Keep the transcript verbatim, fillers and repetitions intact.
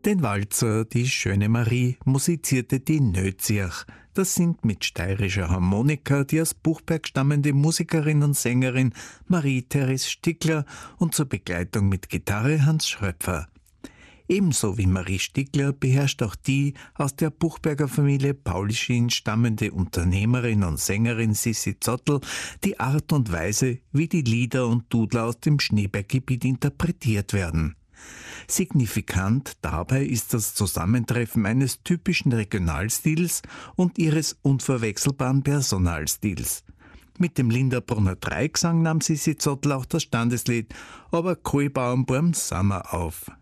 Den Walzer Die schöne Marie musizierte die Nötziach. Das sind mit steirischer Harmonika die aus Buchberg stammende Musikerin und Sängerin Marie-Therese Stickler und zur Begleitung mit Gitarre Hans Schröpfer. Ebenso wie Marie Stickler beherrscht auch die aus der Buchberger Familie Paulischin stammende Unternehmerin und Sängerin Sissi Zottl die Art und Weise, wie die Lieder und Dudler aus dem Schneeberggebiet interpretiert werden. Signifikant dabei ist das Zusammentreffen eines typischen Regionalstils und ihres unverwechselbaren Personalstils. Mit dem Linderbrunner Dreigesang nahm Sissi Zottl auch das Standeslied "Aber kein Bauernburm Sommer" auf.